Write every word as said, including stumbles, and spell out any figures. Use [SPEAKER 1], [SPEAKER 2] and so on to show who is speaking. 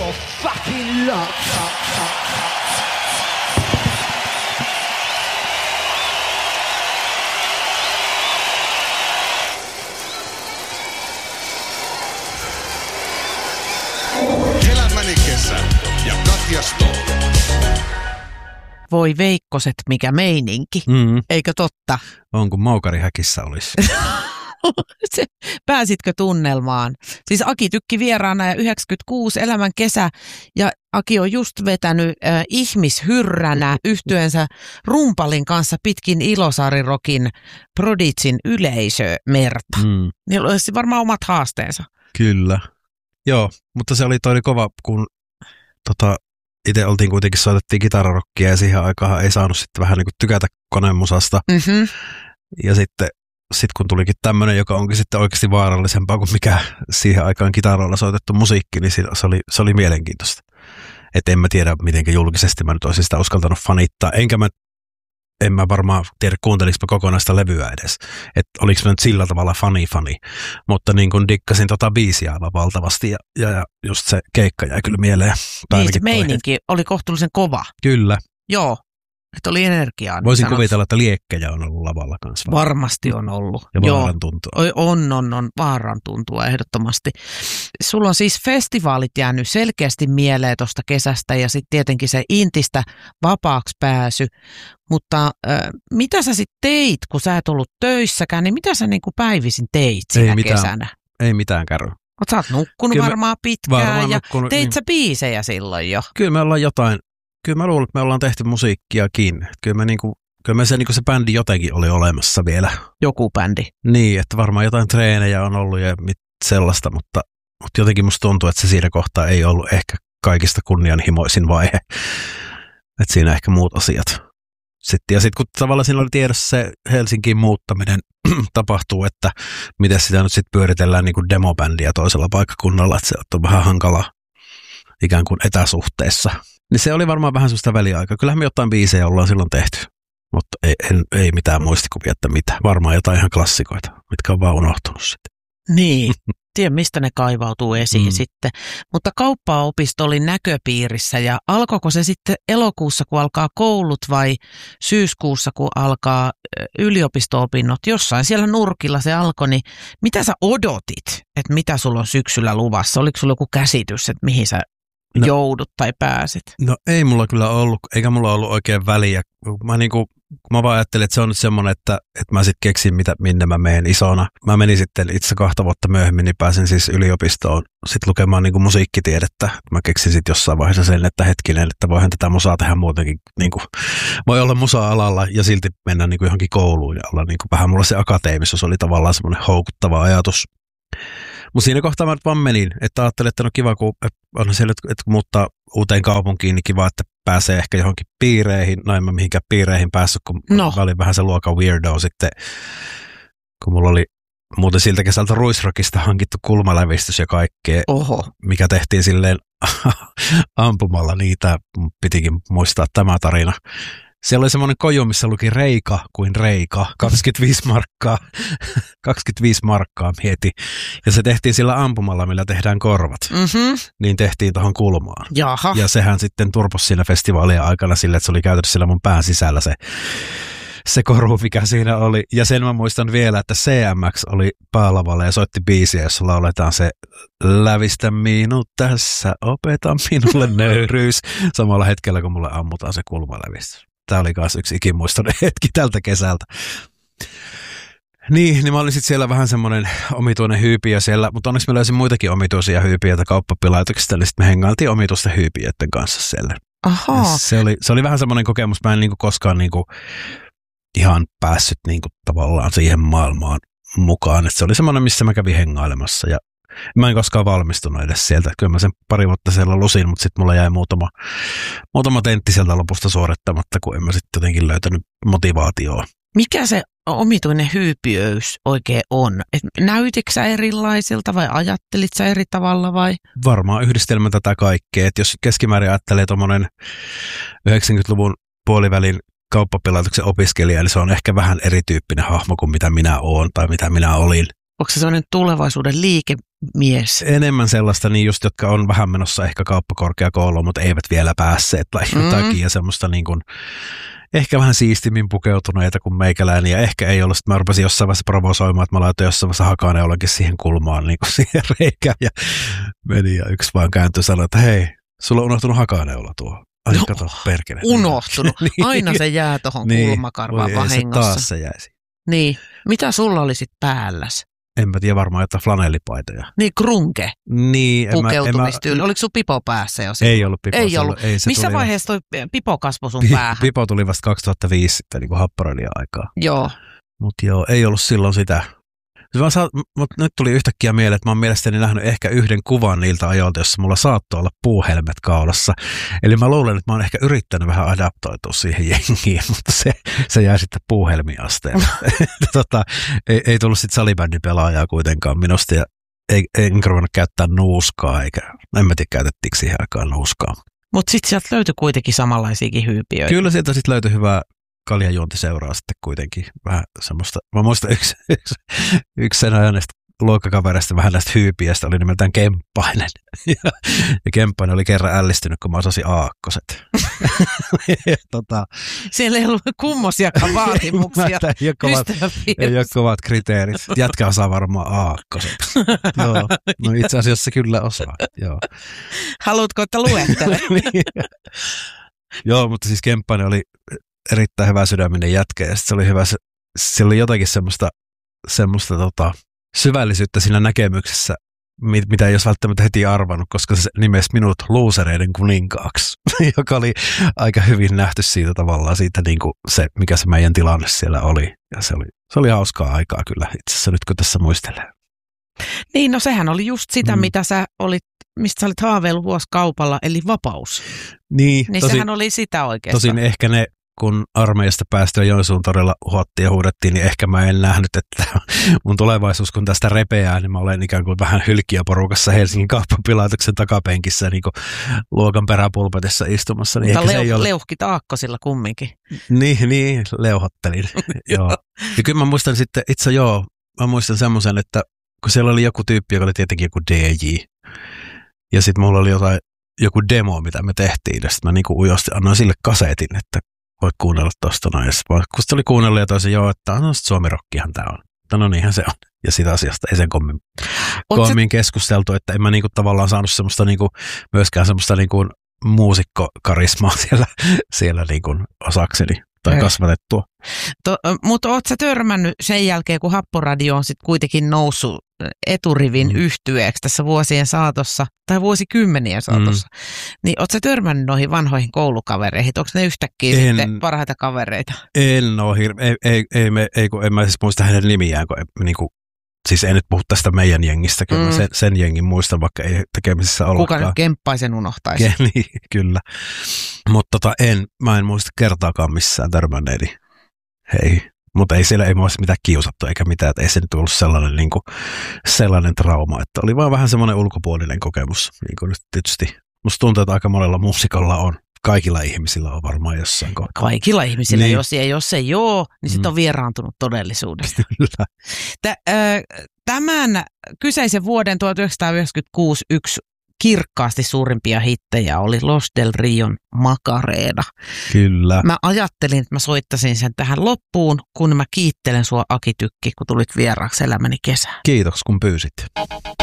[SPEAKER 1] your fucking luck.
[SPEAKER 2] Elämäni kesä ja Katja Stoll.
[SPEAKER 3] Voi veikkoset, mikä meininki.
[SPEAKER 4] Mm.
[SPEAKER 3] Eikö totta?
[SPEAKER 4] On kuin Maukarihäkissä olisi.
[SPEAKER 3] Se, pääsitkö tunnelmaan? Siis Aki Tykki vieraana ja yhdeksänkymmentäkuusi elämän kesä ja Aki on just vetänyt äh, ihmishyrränä yhtyensä Rumpalin kanssa pitkin Ilosaarirokin Prodigyn yleisömerta.
[SPEAKER 4] Mm.
[SPEAKER 3] Niillä olisi varmaan omat haasteensa.
[SPEAKER 4] Kyllä. Joo, mutta se oli toi kova, kun tota, itse oltiin kuitenkin, soitettiin kitararokkia ja siihen aikaan ei saanut sitten vähän niin kuin tykätä konemusasta.
[SPEAKER 3] Mm-hmm.
[SPEAKER 4] Ja sitten sit kun tulikin tämmöinen, joka onkin sitten oikeasti vaarallisempaa kuin mikä siihen aikaan kitaroilla soitettu musiikki, niin se oli, se oli mielenkiintoista. Että en mä tiedä, miten julkisesti mä nyt olisin sitä uskaltanut fanittaa. Enkä mä, en mä varmaan tiedä, kuuntelinko mä kokonaista levyä edes. Että oliko mä nyt sillä tavalla fani-fani. Mutta niin kun dikkasin tota biisiä aivan valtavasti ja, ja, ja just se keikka jäi kyllä mieleen.
[SPEAKER 3] Niin se meininki oli kohtuullisen kova.
[SPEAKER 4] Kyllä.
[SPEAKER 3] Joo. Että oli energiaa.
[SPEAKER 4] Voisin
[SPEAKER 3] sanot.
[SPEAKER 4] kuvitella, että liekkejä on ollut lavalla kanssa.
[SPEAKER 3] Varmasti on ollut.
[SPEAKER 4] Ja vaaran tuntua.
[SPEAKER 3] On, on, on. Vaaran tuntua ehdottomasti. Sulla on siis festivaalit jäänyt selkeästi mieleen tuosta kesästä ja sitten tietenkin se Intistä vapaaksi pääsy. Mutta äh, mitä sä sitten teit, kun sä et ollut töissäkään, niin mitä sä niinku päivisin teit sinä
[SPEAKER 4] ei mitään,
[SPEAKER 3] kesänä?
[SPEAKER 4] Ei mitään kärry.
[SPEAKER 3] Oot sä oot nukkunut
[SPEAKER 4] Kyllä
[SPEAKER 3] varmaan pitkään
[SPEAKER 4] varmaan
[SPEAKER 3] ja
[SPEAKER 4] nukkunut,
[SPEAKER 3] teit
[SPEAKER 4] niin.
[SPEAKER 3] sä biisejä silloin jo?
[SPEAKER 4] Kyllä me ollaan jotain. Kyllä mä luulen, että me ollaan tehty musiikkiakin. Kyllä, me niinku, kyllä me se, niinku se bändi jotenkin oli olemassa vielä.
[SPEAKER 3] Joku bändi.
[SPEAKER 4] Niin, että varmaan jotain treenejä on ollut ja mit sellaista, mutta, mutta jotenkin musta tuntuu, että se siinä kohtaa ei ollut ehkä kaikista kunnianhimoisin vaihe. Että siinä ehkä muut asiat. Sitten, ja sitten kun tavallaan siinä oli tiedossa se Helsinkiin muuttaminen tapahtuu, että miten sitä nyt sitten pyöritellään niin kuin demobändiä toisella paikkakunnalla, että se on vähän hankala ikään kuin etäsuhteessa. Niin se oli varmaan vähän sellaista väliaikaa. Kyllähän me jotain biisejä ollaan silloin tehty, mutta ei, en, ei mitään muistikuvia, että mitä. Varmaan jotain ihan klassikoita, mitkä on vaan unohtunut sitten.
[SPEAKER 3] Niin, tiedä mistä ne kaivautuu esiin mm. sitten. Mutta kauppaopisto oli näköpiirissä ja alkoiko se sitten elokuussa, kun alkaa koulut vai syyskuussa, kun alkaa yliopisto-opinnot? Jossain siellä nurkilla se alkoi, niin mitä sä odotit, että mitä sulla on syksyllä luvassa? Oliko sulla joku käsitys, että mihin sä no, joudut tai pääset?
[SPEAKER 4] No ei mulla kyllä ollut, eikä mulla ollut oikein väliä. Mä, niinku, mä vaan ajattelin, että se on nyt semmoinen, että, että mä sitten keksin, mitä, minne mä menen isona. Mä menin sitten itse kahta vuotta myöhemmin, niin pääsin siis yliopistoon sit lukemaan niinku musiikkitiedettä. Mä keksin sitten jossain vaiheessa sen, että hetkinen, että voihan tätä musaa tehdä muutenkin. Niinku, voi olla musa-alalla ja silti mennä niinku johonkin kouluun ja olla niinku, vähän mulla se akateemisuus oli tavallaan semmoinen houkuttava ajatus. Mutta siinä kohtaa mä nyt vaan menin, että ajattelin, että no kiva, kun on siellä, että kun muuttaa uuteen kaupunkiin, niin kiva, että pääsee ehkä johonkin piireihin. No en mä mihinkään piireihin päässyt, kun no. mä olin vähän se luokan weirdo sitten, kun mulla oli muuten siltä kesältä Ruisrockista hankittu kulmalävistys ja kaikkea,
[SPEAKER 3] Oho.
[SPEAKER 4] mikä tehtiin silleen ampumalla niitä. Pitikin muistaa tämä tarina. Siellä oli semmoinen koju, missä luki Reika kuin Reika, kaksikymmentäviisi markkaa, kaksikymmentäviisi markkaa mieti. Ja se tehtiin sillä ampumalla, millä tehdään korvat.
[SPEAKER 3] Mm-hmm.
[SPEAKER 4] Niin tehtiin tuohon kulmaan.
[SPEAKER 3] Jaha.
[SPEAKER 4] Ja sehän sitten turposi siinä festivaalien aikana sille, että se oli käytännössä siellä mun pään sisällä se, se koru, mikä siinä oli. Ja sen mä muistan vielä, että C M X oli päälavalla ja soitti biisiä, jossa lauletaan se lävistä minut tässä, opeta minulle nöyryys. Samalla hetkellä, kun mulle ammutaan se kulmalävistys. Tämä oli myös yksi ikimuistoinen hetki tältä kesältä. Niin, niin mä olin sitten siellä vähän semmoinen omituinen hyypiö siellä, mutta onneksi mä löysin muitakin omituisia hyypiöitä kauppapilaitoksista, eli sitten me hengailtiin omituisten hyypiöiden kanssa siellä.
[SPEAKER 3] Ahaa.
[SPEAKER 4] Se oli, se oli vähän semmoinen kokemus, mä en niinku koskaan niinku ihan päässyt niinku tavallaan siihen maailmaan mukaan, että se oli semmoinen, missä mä kävin hengailemassa ja mä en koskaan valmistunut edes sieltä. Kyllä mä sen pari vuotta siellä lusin, mutta sitten mulla jäi muutama, muutama tentti sieltä lopusta suorittamatta, kun en mä sitten jotenkin löytänyt motivaatioa.
[SPEAKER 3] Mikä se omituinen hyypiöys oikein on? Et näytitkö sä erilaisilta vai ajattelit sä eri tavalla vai?
[SPEAKER 4] Varmaan yhdistelmä tätä kaikkea. Et jos keskimäärin ajattelee tuommoinen yhdeksänkymmentäluvun puolivälin kauppapilaitoksen opiskelija, niin se on ehkä vähän erityyppinen hahmo kuin mitä minä oon tai mitä minä olin.
[SPEAKER 3] Onko se sellainen tulevaisuuden liikemies?
[SPEAKER 4] Enemmän sellaista, niin just, jotka on vähän menossa ehkä kauppakorkeakouluun, mutta eivät vielä päässeet tai jotakin. Mm. Ja semmoista niin kuin, ehkä vähän siistimmin pukeutuneita kuin meikäläinen. Ja ehkä ei ollut, että mä rupesin jossain vaiheessa provosoimaan, että mä laitoin jossain vaiheessa hakaneulankin siihen kulmaan, niin kuin siihen reikään. Ja meni ja yksi vaan kääntyi sanoi, että hei, sulla on unohtunut hakaneula tuo. Ai no, kato, perkele.
[SPEAKER 3] Unohtunut.
[SPEAKER 4] niin.
[SPEAKER 3] Aina se jää tuohon niin. kulmakarvaan vahingossa.
[SPEAKER 4] Taas se jäisi.
[SPEAKER 3] Niin. Mitä sulla oli sit päälläs?
[SPEAKER 4] En mä tiedä, varmaan jotain flanellipaitoja.
[SPEAKER 3] Niin, grunke.
[SPEAKER 4] Niin.
[SPEAKER 3] Pukeutumistyyli. Oliko sun pipo päässä jo silloin?
[SPEAKER 4] Ei ollut pipo.
[SPEAKER 3] Ei ollut.
[SPEAKER 4] Ei,
[SPEAKER 3] missä vaiheessa toi pipo kasvoi sun
[SPEAKER 4] P-
[SPEAKER 3] päähän?
[SPEAKER 4] Pipo tuli vasta kaksituhattaviisi sitten, niin kuin happoradion aikaa.
[SPEAKER 3] Joo.
[SPEAKER 4] Mutta joo, ei ollut silloin sitä. Mutta nyt tuli yhtäkkiä mieleen, että mä oon mielestäni nähnyt ehkä yhden kuvan niiltä ajoilta, jossa mulla saattoi olla puuhelmet kaulassa. Eli mä luulen, että mä oon ehkä yrittänyt vähän adaptoitua siihen jengiin, mutta se, se jää sitten puuhelmiasteelle. tota, ei, ei tullut sitten salibändin pelaajaa kuitenkaan minusta ja ei, enkä ruvennut käyttää nuuskaa, eikä en mä tiedä käytettiinkö siihen aikaan nuuskaa.
[SPEAKER 3] Mutta sitten sieltä löytyi kuitenkin samanlaisiakin hyypiöitä.
[SPEAKER 4] Kyllä sieltä sitten löytyi hyvää kaljajuontiseuraa sitten kuitenkin. Vähän semmoista, mä muistan yksi, yksi, yksi sen ajan näistä luokkakavereista vähän näistä hyypiästä oli nimeltään Kemppainen. Ja, ja Kemppainen oli kerran ällistynyt, kun mä osasin aakkoset. tota,
[SPEAKER 3] Siellä ei ollut kummosiakaan vaatimuksia.
[SPEAKER 4] ei, ole kovat, ei ole kovat kriteerit. Jätkä osaa varmaan aakkoset. Joo. No itse asiassa se kyllä osaa. Joo.
[SPEAKER 3] Haluatko, että luettele?
[SPEAKER 4] niin. Joo, mutta siis Kemppainen oli erittäin hyvä sydäminen jätkä ja se oli hyvä, se, se oli jotakin semmoista, semmoista tota, syvällisyyttä siinä näkemyksessä, mit, mitä ei olisi välttämättä heti arvannut, koska se nimesi minut luusereiden kuninkaaksi, joka oli aika hyvin nähty siitä tavallaan, siitä niin kuin se, mikä se meidän tilanne siellä oli. Ja se oli, se oli hauskaa aikaa kyllä itse asiassa nyt, kun tässä muistelee.
[SPEAKER 3] Niin, no sehän oli just sitä, mm. mitä sä olit, mistä sä olit haaveillut vuosikaupalla, eli vapaus.
[SPEAKER 4] Niin,
[SPEAKER 3] niin
[SPEAKER 4] tosin,
[SPEAKER 3] sehän oli sitä oikeastaan.
[SPEAKER 4] Tosin ehkä ne, kun armeijasta päästöä Joensuun torilla huottiin ja huudettiin, niin ehkä mä en nähnyt, että mun tulevaisuus, kun tästä repeää, niin mä olen ikään kuin vähän hylkiöporukassa Helsingin kauppapilaitoksen takapenkissä niin kuin luokan peräpulpetissa istumassa. Niin
[SPEAKER 3] Mutta leu-
[SPEAKER 4] ei ole...
[SPEAKER 3] leuhkit aakkosilla kumminkin.
[SPEAKER 4] Niin, niin leuhottelin. joo. Ja kyllä mä muistan sitten, itse joo, mä muistan semmoisen, että kun siellä oli joku tyyppi, joka oli tietenkin joku D J, ja sitten mulla oli jotain, joku demo, mitä me tehtiin, ja sitten mä niinku ujosti annoin sille kasetin, että voit kuunnella tosta noin. Ja kun se oli kuunnellut ja toisin, joo, että no Suomi-rokkihan tää on. Mutta no niinhän se on. Ja sitä asiasta ei sen kommin, kommin se... keskusteltu, että en mä niinku tavallaan saanut semmoista niinku, myöskään semmoista niinku muusikkokarismaa siellä, siellä niinku osakseni. Tai kasvatettua.
[SPEAKER 3] To, mutta ootko sä törmännyt sen jälkeen, kun Happoradio on sitten kuitenkin noussut eturivin mm. yhtyeeksi tässä vuosien saatossa, tai vuosikymmenien saatossa, mm. niin ootko sä törmännyt noihin vanhoihin koulukavereihin? Onko ne yhtäkkiä en, sitten parhaita kavereita?
[SPEAKER 4] En ole hirveä. Ei, ei, ei, me, ei, kun en mä siis muista hänen nimiään, kun niin kuin, siis ei nyt puhu tästä meidän jengistä, kyllä mm. sen, sen jengin muistan, vaikka ei tekemisissä ollakaan.
[SPEAKER 3] Kuka nyt Kemppaisen unohtaisi?
[SPEAKER 4] Ke, niin, kyllä. Mutta tota, en, mä en muista kertaakaan missään törmänneeni. Hei. Mutta ei siellä ei mua mitään kiusattu eikä mitään, että ei se nyt ollut sellainen, niin kuin, sellainen trauma, että oli vaan vähän semmoinen ulkopuolinen kokemus, niin kuin nyt tietysti. Musta tuntuu, että aika monella muusikalla on. Kaikilla ihmisillä on varmaan jossain kohtaa.
[SPEAKER 3] Kaikilla ihmisillä, niin. jos, ja jos ei ole, niin sitten on vieraantunut todellisuudesta.
[SPEAKER 4] Kyllä.
[SPEAKER 3] Tämän kyseisen vuoden tuhatyhdeksänsataayhdeksänkymmentäkuusi yksi kirkkaasti suurimpia hittejä oli Los del Rion Macarena.
[SPEAKER 4] Kyllä.
[SPEAKER 3] Mä ajattelin, että mä soittasin sen tähän loppuun, kun mä kiittelen sua Aki Tykki, kun tulit vieraaksi elämäni kesään.
[SPEAKER 4] Kiitos, kun pyysit.